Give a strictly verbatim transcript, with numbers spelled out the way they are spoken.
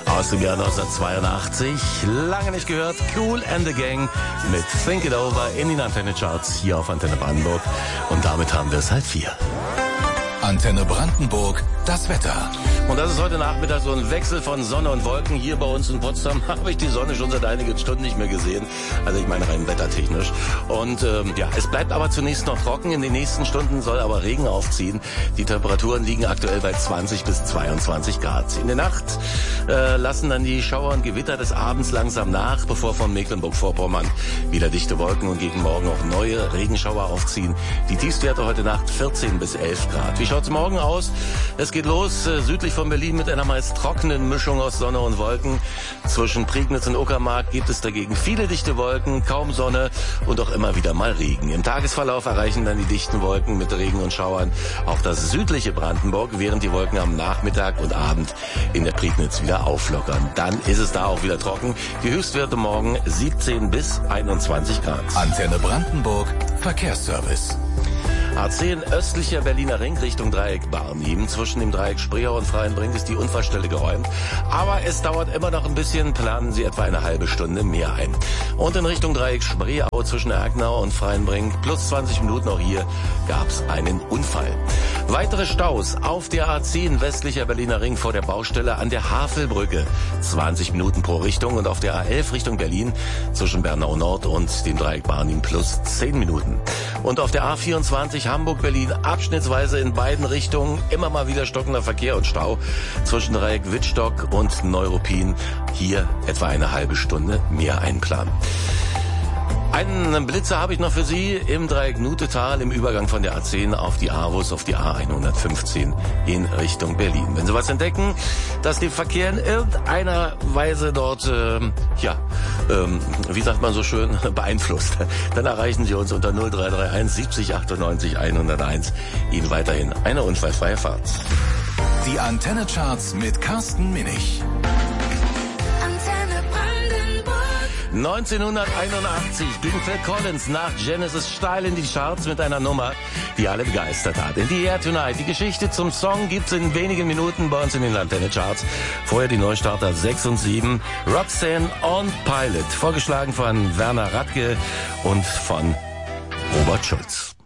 Aus dem Jahr neunzehnhundertzweiundachtzig, lange nicht gehört, Kool and the Gang mit Think It Over in den Antenne Charts hier auf Antenne Brandenburg. Und damit haben wir es halb vier. Antenne Brandenburg, das Wetter. Und das ist heute Nachmittag so ein Wechsel von Sonne und Wolken. Hier bei uns in Potsdam habe ich die Sonne schon seit einigen Stunden nicht mehr gesehen. Also ich meine rein wettertechnisch. Und ähm, ja, es bleibt aber zunächst noch trocken. In den nächsten Stunden soll aber Regen aufziehen. Die Temperaturen liegen aktuell bei zwanzig bis zweiundzwanzig Grad. In der Nacht äh, lassen dann die Schauer und Gewitter des Abends langsam nach, bevor von Mecklenburg-Vorpommern wieder dichte Wolken und gegen morgen auch neue Regenschauer aufziehen. Die Tiefstwerte heute Nacht vierzehn bis elf Grad. Wie schaut's morgen aus? Es geht los äh, südlich von Berlin mit einer meist trockenen Mischung aus Sonne und Wolken. Zwischen Prignitz und Uckermark gibt es dagegen viele dichte Wolken, kaum Sonne und auch immer wieder mal Regen. Im Tagesverlauf erreichen dann die dichten Wolken mit Regen und Schauern auch das südliche Brandenburg, während die Wolken am Nachmittag und Abend in der Prignitz wieder auflockern. Dann ist es da auch wieder trocken. Die Höchstwerte morgen siebzehn bis einundzwanzig Grad. Antenne Brandenburg, Verkehrsservice. A zehn östlicher Berliner Ring Richtung Dreieck Barnim. Zwischen dem Dreieck Spreeau und Freienbrink ist die Unfallstelle geräumt. Aber es dauert immer noch ein bisschen, planen Sie etwa eine halbe Stunde mehr ein. Und in Richtung Dreieck Spreeau zwischen Erknau und Freienbrink plus zwanzig Minuten auch hier gab es einen Unfall. Weitere Staus auf der A zehn westlicher Berliner Ring vor der Baustelle an der Havelbrücke. zwanzig Minuten pro Richtung und auf der A elf Richtung Berlin zwischen Bernau Nord und dem Dreieck Barnim plus zehn Minuten. Und auf der A vierundzwanzig Hamburg-Berlin abschnittsweise in beiden Richtungen immer mal wieder stockender Verkehr und Stau zwischen Dreieck Wittstock und Neuruppin. Hier etwa eine halbe Stunde mehr einplanen. Einen Blitzer habe ich noch für Sie im Dreieck Nutetal im Übergang von der A zehn auf die Avus auf die A hundertfünfzehn in Richtung Berlin. Wenn Sie was entdecken, das den Verkehr in irgendeiner Weise dort, ähm, ja, ähm, wie sagt man so schön, beeinflusst, dann erreichen Sie uns unter null drei drei eins siebzig achtundneunzig hunderteins. Ihnen weiterhin eine unfallfreie Fahrt. Die Antenne Charts mit Carsten Minich. neunzehnhunderteinundachtzig ging Phil Collins nach Genesis steil in die Charts mit einer Nummer, die alle begeistert hat. In the Air Tonight. Die Geschichte zum Song gibt's in wenigen Minuten bei uns in den Antenne Charts. Vorher die Neustarter sechs und sieben. Roxanne on Pilot. Vorgeschlagen von Werner Radke und von Robert Schulz.